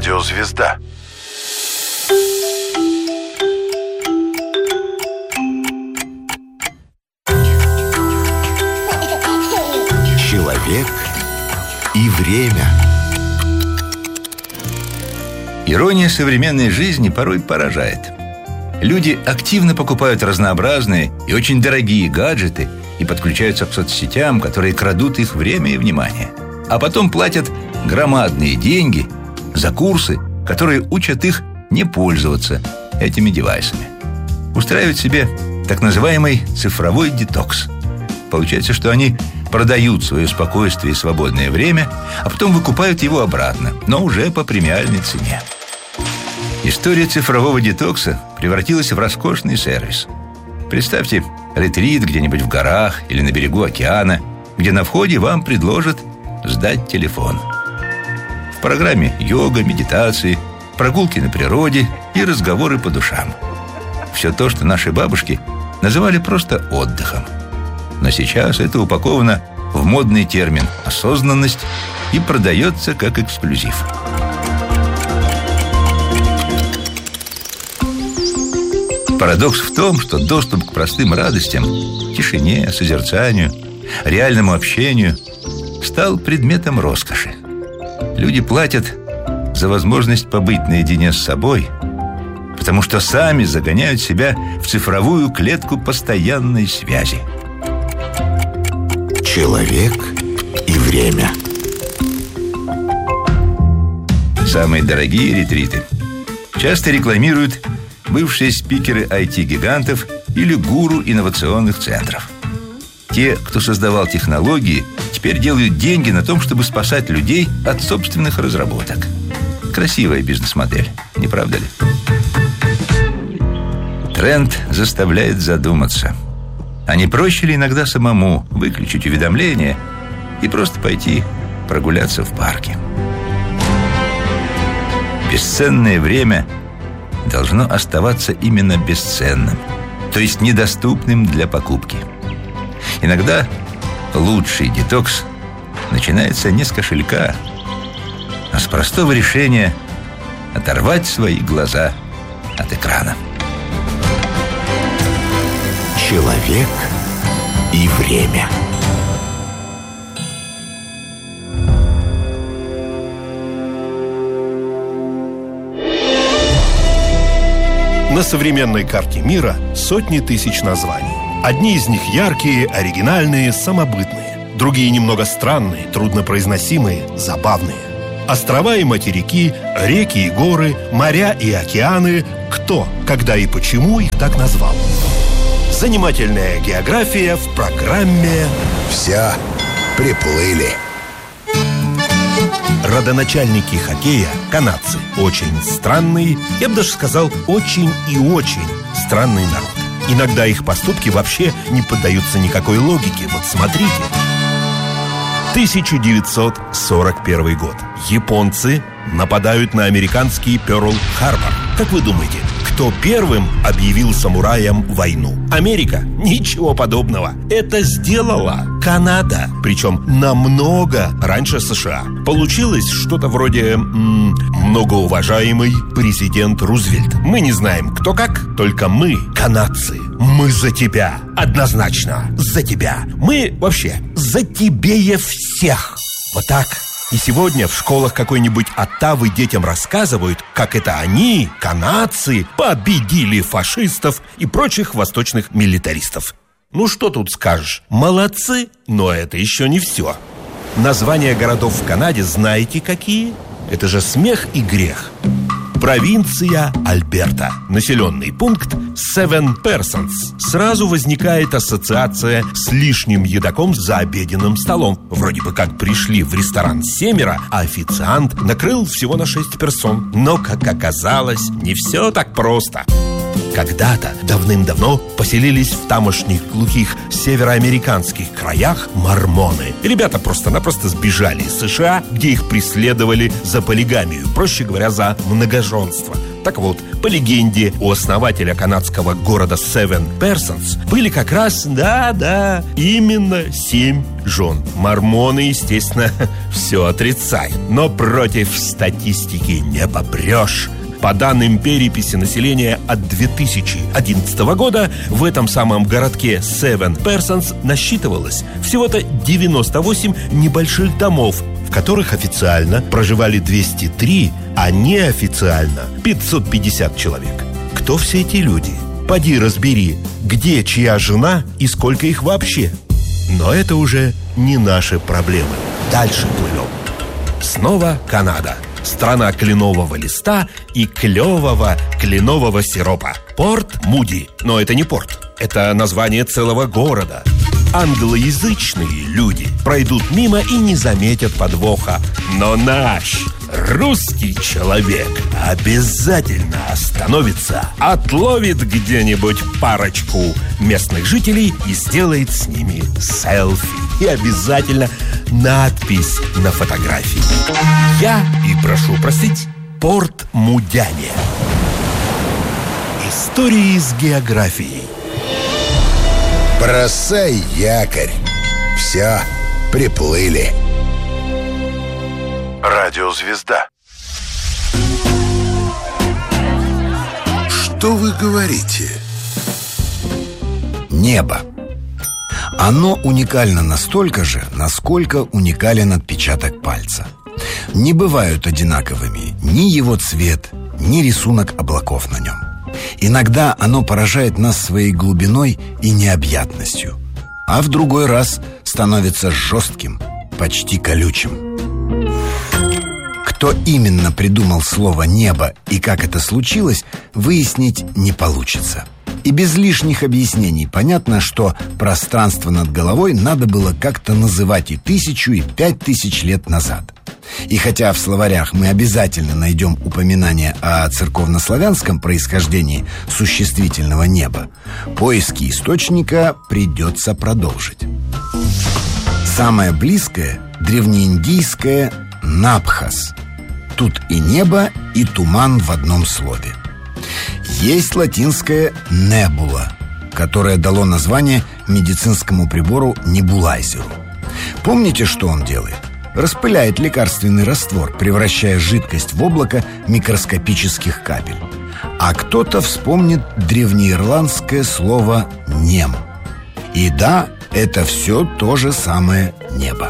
Радиозвезда. Человек и время. Ирония современной жизни порой поражает. Люди активно покупают разнообразные и очень дорогие гаджеты и подключаются к соцсетям, которые крадут их время и внимание. А потом платят громадные деньги за курсы, которые учат их не пользоваться этими девайсами. Устраивают себе так называемый цифровой детокс. Получается, что они продают свое спокойствие и свободное время, а потом выкупают его обратно, но уже по премиальной цене. История цифрового детокса превратилась в роскошный сервис. Представьте ретрит где-нибудь в горах или на берегу океана, где на входе вам предложат сдать телефон. В программе йога, медитации, прогулки на природе и разговоры по душам. Все то, что наши бабушки называли просто отдыхом. Но сейчас это упаковано в модный термин «осознанность» и продается как эксклюзив. Парадокс в том, что доступ к простым радостям, тишине, созерцанию, реальному общению стал предметом роскоши. Люди платят за возможность побыть наедине с собой, потому что сами загоняют себя в цифровую клетку постоянной связи. Человек и время. Самые дорогие ретриты часто рекламируют бывшие спикеры IT-гигантов или гуру инновационных центров. Те, кто создавал технологии, теперь делают деньги на том, чтобы спасать людей от собственных разработок. Красивая бизнес-модель, не правда ли? Тренд заставляет задуматься. А не проще ли иногда самому выключить уведомления и просто пойти прогуляться в парке? Бесценное время должно оставаться именно бесценным, то есть недоступным для покупки. Иногда лучший детокс начинается не с кошелька, а с простого решения оторвать свои глаза от экрана. Человек и время. На современной карте мира сотни тысяч названий. Одни из них яркие, оригинальные, самобытные. Другие немного странные, труднопроизносимые, забавные. Острова и материки, реки и горы, моря и океаны. Кто, когда и почему их так назвал? Занимательная география в программе Все приплыли. Родоначальники хоккея – канадцы. Очень странный, я бы даже сказал, очень и очень странный народ. Иногда их поступки вообще не поддаются никакой логике. Вот смотрите. 1941 год. Японцы нападают на американский Пёрл-Харбор. Как вы думаете, кто первым объявил самураям войну? Америка? Ничего подобного. Это сделала Канада. Причем намного раньше США. Получилось что-то вроде многоуважаемый президент Рузвельт. Мы не знаем, кто как, только мы, канадцы. Мы за тебя. Однозначно за тебя. Мы вообще за тебе всех. Вот так. И сегодня в школах какой-нибудь Оттавы детям рассказывают, как это они, канадцы, победили фашистов и прочих восточных милитаристов. Ну что тут скажешь? Молодцы, но это еще не все. Названия городов в Канаде знаете какие? Это же смех и грех. Провинция Альберта. Населенный пункт Seven Persons. Сразу возникает ассоциация с лишним едоком за обеденным столом. Вроде бы как пришли в ресторан 7, а официант накрыл всего на 6 персон. Но, как оказалось, не все так просто. Когда-то, давным-давно, поселились в тамошних глухих североамериканских краях мормоны. Ребята просто-напросто сбежали из США, где их преследовали за полигамию, проще говоря, за многоженство. Так вот, по легенде, у основателя канадского города Севен Персонс были как раз, именно 7 жен. Мормоны, естественно, все отрицают. Но против статистики не попрешь. По данным переписи населения от 2011 года в этом самом городке Севен Персонс насчитывалось всего-то 98 небольших домов, в которых официально проживали 203, а неофициально 550 человек. Кто все эти люди? Поди разбери, где чья жена и сколько их вообще. Но это уже не наши проблемы. Дальше плывем. Снова Канада. Страна кленового листа и клевого кленового сиропа. Порт Муди. Но это не порт. Это название целого города. Англоязычные люди пройдут мимо и не заметят подвоха. Но наш русский человек обязательно остановится, отловит где-нибудь парочку местных жителей и сделает с ними селфи. И обязательно надпись на фотографии. Я, и прошу простить, порт Мудяне. Истории с географией. Бросай якорь. Все, приплыли. Радиозвезда. Что вы говорите? Небо. Оно уникально настолько же, насколько уникален отпечаток пальца. Не бывают одинаковыми ни его цвет, ни рисунок облаков на нем. Иногда оно поражает нас своей глубиной и необъятностью, а в другой раз становится жестким, почти колючим. Кто именно придумал слово «небо» и как это случилось, выяснить не получится. И без лишних объяснений понятно, что пространство над головой надо было как-то называть и 1000, и 5000 лет назад. И хотя в словарях мы обязательно найдем упоминание о церковнославянском происхождении существительного неба, поиски источника придется продолжить. Самое близкое – древнеиндийское «напхас». Тут и небо, и туман в одном слове. Есть латинское «небула», которое дало название медицинскому прибору небулайзеру. Помните, что он делает? Распыляет лекарственный раствор, превращая жидкость в облако микроскопических капель. А кто-то вспомнит древнеирландское слово «нем». И да, это все то же самое небо.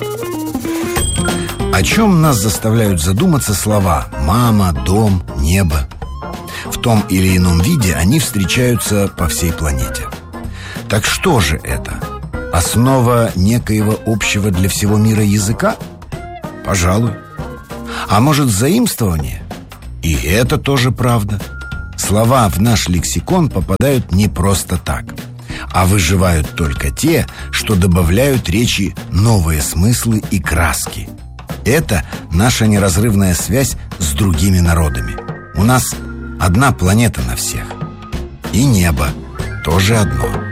О чем нас заставляют задуматься слова «мама», «дом», «небо»? В том или ином виде они встречаются по всей планете. Так что же это? Основа некоего общего для всего мира языка? Пожалуй. А может, заимствование? И это тоже правда. Слова в наш лексикон попадают не просто так, а выживают только те, что добавляют речи новые смыслы и краски. Это наша неразрывная связь с другими народами. У нас одна планета на всех. И небо тоже одно.